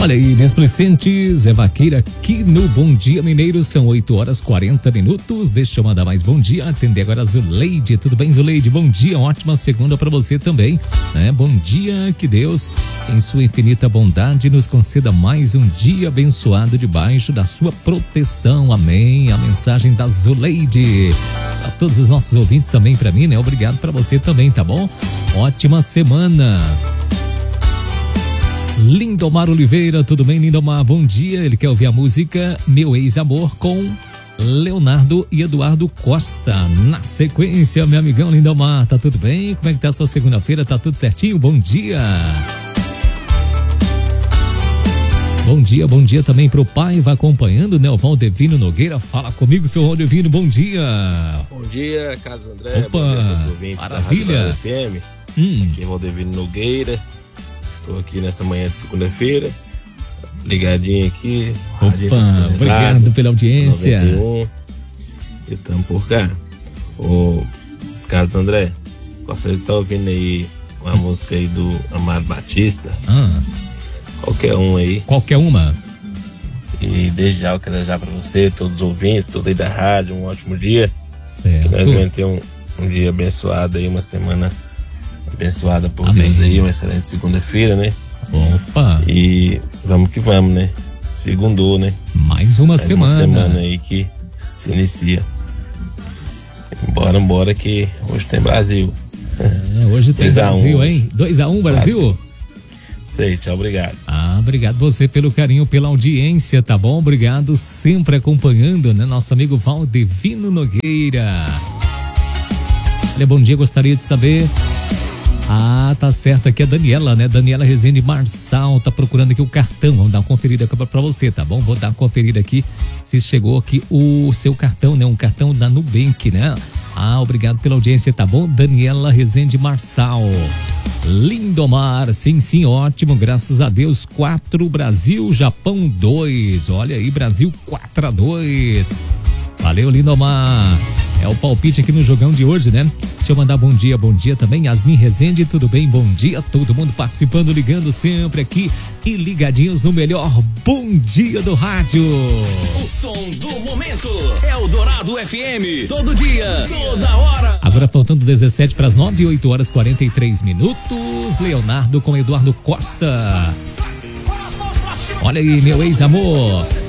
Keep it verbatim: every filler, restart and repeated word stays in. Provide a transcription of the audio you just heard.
Olha aí, Nesplicentes, é vaqueira aqui no Bom Dia Mineiro, são oito horas e quarenta minutos. Deixa eu mandar mais bom dia, atender agora a Zuleide. Tudo bem, Zuleide? Bom dia, ótima segunda pra você também, né? Bom dia, que Deus, em sua infinita bondade, nos conceda mais um dia abençoado debaixo da sua proteção, amém. A mensagem da Zuleide a todos os nossos ouvintes também, pra mim, né? Obrigado pra você também, tá bom? Ótima semana. Lindomar Oliveira, tudo bem, Lindomar? Bom dia, ele quer ouvir a música Meu Ex-Amor com Leonardo e Eduardo Costa. Na sequência, meu amigão Lindomar, tá tudo bem? Como é que tá a sua segunda-feira? Tá tudo certinho? Bom dia! Bom dia, bom dia também pro pai, vai acompanhando, né? O Valdevino Nogueira, fala comigo, seu Valdevino, bom dia! Bom dia, Carlos André. Opa, bom dia a todos os ouvintes maravilha! Da Rádio F M. Hum. Aqui é Valdevino Nogueira. Estou aqui nessa manhã de segunda-feira, ligadinho aqui. Opa, obrigado pela audiência. noventa e um, e estamos por cá. Ô, Carlos André, gostaria de estar ouvindo aí uma música aí do Amado Batista. Ah. Qualquer um aí. Qualquer uma. E desde já eu quero desejar para você, todos os ouvintes, todos aí da rádio, um ótimo dia. Certo. Que nós vamos ter um, um dia abençoado aí, uma semana abençoada por Amém. Deus aí, uma excelente segunda-feira, né? Opa! E vamos que vamos, né? Segundou, né? Mais uma Mais semana. Uma semana aí que se inicia. Bora, bora que hoje tem Brasil. É, hoje tem dois a um. Brasil, hein? dois a um Brasil? Brasil. Sei, tchau, obrigado. Ah, obrigado você pelo carinho, pela audiência, tá bom? Obrigado, sempre acompanhando, né? Nosso amigo Valdevino Nogueira. Olha, bom dia, gostaria de saber... Ah, tá certo, aqui é a Daniela, né? Daniela Rezende Marçal, tá procurando aqui o cartão, vamos dar uma conferida aqui pra você, tá bom? Vou dar uma conferida aqui se chegou aqui o seu cartão, né? Um cartão da Nubank, né? Ah, obrigado pela audiência, tá bom? Daniela Rezende Marçal. Lindomar, sim, sim, ótimo, graças a Deus. quatro, Brasil, Japão dois. Olha aí, Brasil quatro a dois. Valeu, Lindomar. É o palpite aqui no jogão de hoje, né? Deixa eu mandar bom dia, bom dia também. Yasmin Rezende, tudo bem? Bom dia, todo mundo participando, ligando sempre aqui e ligadinhos no melhor Bom Dia do Rádio. O som do momento é o Dourado F M. Todo dia, toda hora. Agora faltando dezessete para as nove, oito horas e quarenta e três minutos. Leonardo com Eduardo Costa. Olha aí, meu ex-amor.